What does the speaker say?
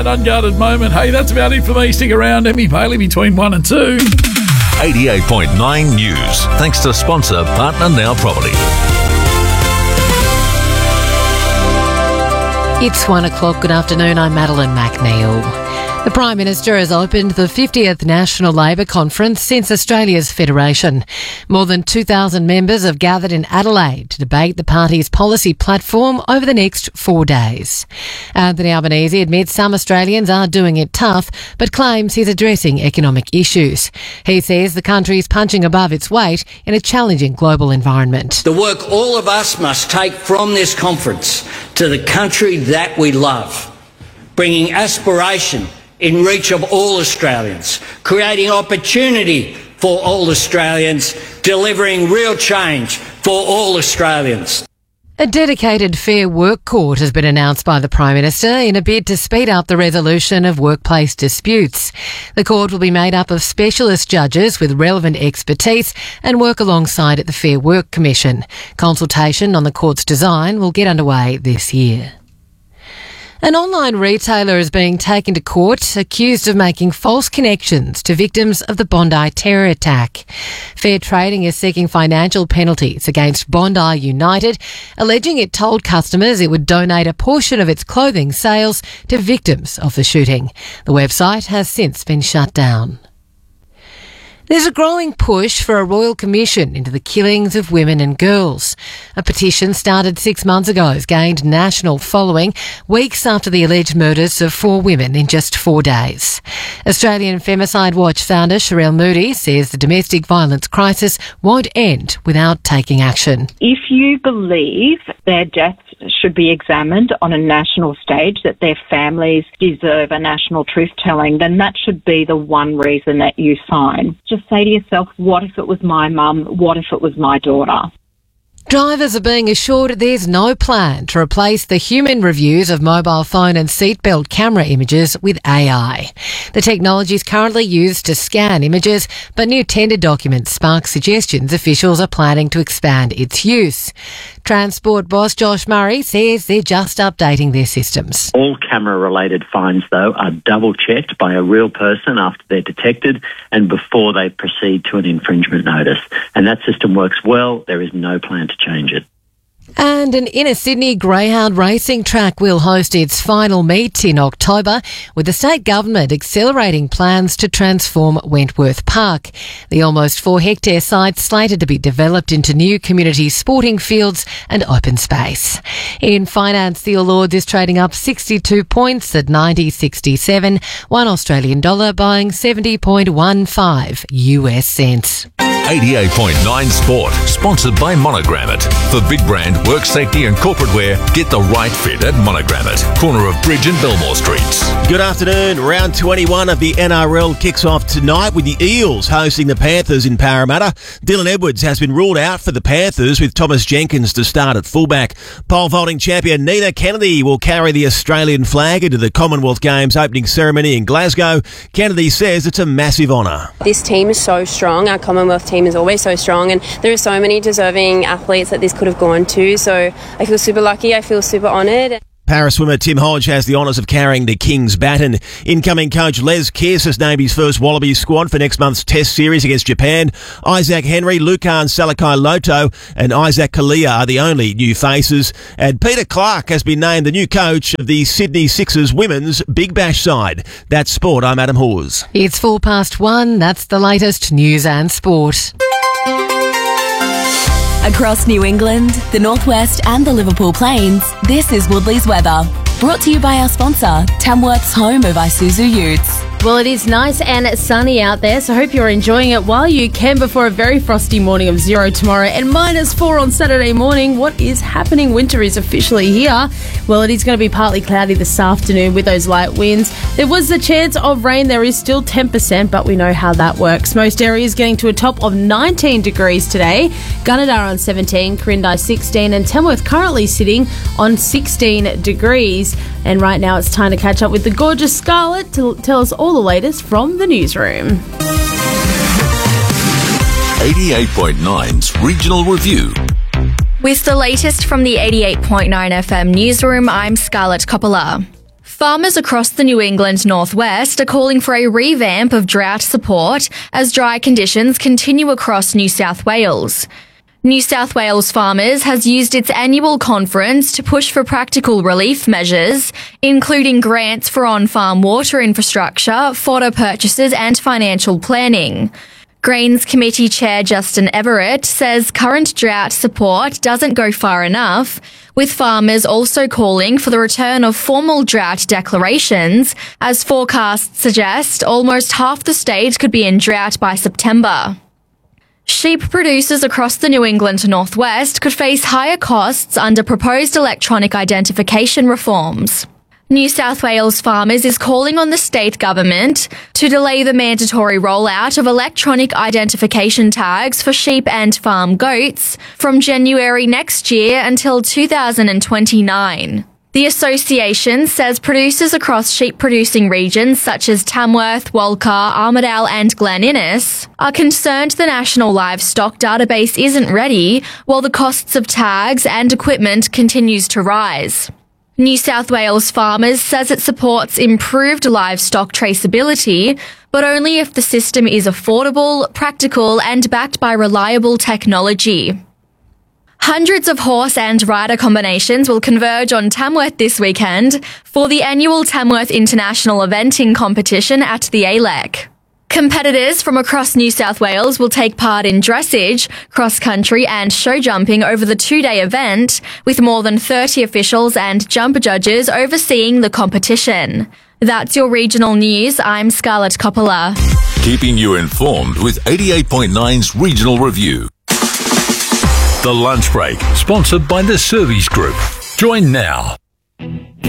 An unguarded moment. Hey, that's about it for me. Stick around. Emmy Bailey between 1 and 2. 88.9 News. Thanks to sponsor Partner Now Property. It's 1 o'clock. Good afternoon. I'm Madeline McNeil. The Prime Minister has opened the 50th National Labor Conference since Australia's federation. More than 2,000 members have gathered in Adelaide to debate the party's policy platform over the next 4 days. Anthony Albanese admits some Australians are doing it tough, but claims he's addressing economic issues. He says the country is punching above its weight in a challenging global environment. The work all of us must take from this conference to the country that we love, bringing aspiration in reach of all Australians, creating opportunity for all Australians, delivering real change for all Australians. A dedicated Fair Work Court has been announced by the Prime Minister in a bid to speed up the resolution of workplace disputes. The court will be made up of specialist judges with relevant expertise and work alongside the Fair Work Commission. Consultation on the court's design will get underway this year. An online retailer is being taken to court accused of making false connections to victims of the Bondi terror attack. Fair Trading is seeking financial penalties against Bondi United, alleging it told customers it would donate a portion of its clothing sales to victims of the shooting. The website has since been shut down. There's a growing push for a royal commission into the killings of women and girls. A petition started 6 months ago has gained national following weeks after the alleged murders of 4 women in just 4 days. Australian Femicide Watch founder Sherelle Moody says the domestic violence crisis won't end without taking action. If you believe their deaths should be examined on a national stage, that their families deserve a national truth-telling, then that should be the one reason that you sign. Just say to yourself, what if it was my mum? What if it was my daughter? Drivers are being assured there's no plan to replace the human reviews of mobile phone and seatbelt camera images with AI. The technology is currently used to scan images, but new tender documents spark suggestions officials are planning to expand its use. Transport boss Josh Murray says they're just updating their systems. All camera-related fines, though, are double-checked by a real person after they're detected and before they proceed to an infringement notice. And that system works well. There is no plan to change it. And an inner Sydney greyhound racing track will host its final meet in October, with the state government accelerating plans to transform Wentworth Park. The almost 4-hectare site slated to be developed into new community sporting fields and open space. In finance, the All Ords is trading up 62 points at 90.67, $1 Australian dollar buying 70.15 US cents. 88.9 Sport, sponsored by Monogram It. For big brand, work safety and corporate wear, get the right fit at Monogram It, corner of Bridge and Belmore Streets. Good afternoon. Round 21 of the NRL kicks off tonight with the Eels hosting the Panthers in Parramatta. Dylan Edwards has been ruled out for the Panthers with Thomas Jenkins to start at fullback. Pole vaulting champion Nina Kennedy will carry the Australian flag into the Commonwealth Games opening ceremony in Glasgow. Kennedy says it's a massive honour. This team is so strong. Our Commonwealth team is always so strong, and there are so many deserving athletes that this could have gone to, so I feel super lucky. I feel super honoured. Para swimmer Tim Hodge has the honours of carrying the King's baton. Incoming coach Les Kiss has named his first Wallabies squad for next month's Test series against Japan. Isaac Henry, Lukan Salakai-Loto and Isaac Kalia are the only new faces. And Peter Clark has been named the new coach of the Sydney Sixers women's Big Bash side. That's sport. I'm Adam Hawes. It's 1:04. That's the latest news and sport. Across New England, the Northwest and the Liverpool Plains, this is Woodley's weather. Brought to you by our sponsor, Tamworth's home of Isuzu Utes. Well, it is nice and sunny out there, so I hope you're enjoying it while you can before a very frosty morning of 0 tomorrow and -4 on Saturday morning. What is happening? Winter is officially here. Well, it is going to be partly cloudy this afternoon with those light winds. There was a chance of rain. There is still 10%, but we know how that works. Most areas getting to a top of 19 degrees today. Gunnedah on 17, Quirindi 16, and Tamworth currently sitting on 16 degrees. And right now it's time to catch up with the gorgeous Scarlett to tell us all the latest from the newsroom. 88.9's Regional Review. With the latest from the 88.9 FM newsroom, I'm Scarlett Coppola. Farmers across the New England northwest are calling for a revamp of drought support as dry conditions continue across New South Wales. New South Wales Farmers has used its annual conference to push for practical relief measures, including grants for on-farm water infrastructure, fodder purchases and financial planning. Greens Committee Chair Justin Everett says current drought support doesn't go far enough, with farmers also calling for the return of formal drought declarations, as forecasts suggest almost half the state could be in drought by September. Sheep producers across the New England northwest could face higher costs under proposed electronic identification reforms. New South Wales Farmers is calling on the state government to delay the mandatory rollout of electronic identification tags for sheep and farm goats from January next year until 2029. The association says producers across sheep-producing regions such as Tamworth, Walcar, Armidale and Glen Innes are concerned the National Livestock Database isn't ready while the costs of tags and equipment continues to rise. New South Wales Farmers says it supports improved livestock traceability, but only if the system is affordable, practical and backed by reliable technology. Hundreds of horse and rider combinations will converge on Tamworth this weekend for the annual Tamworth International Eventing competition at the ALEC. Competitors from across New South Wales will take part in dressage, cross-country and show jumping over the two-day event, with more than 30 officials and jumper judges overseeing the competition. That's your regional news. I'm Scarlett Coppola. Keeping you informed with 88.9's Regional Review. The Lunch Break, sponsored by the Service Group. Join now.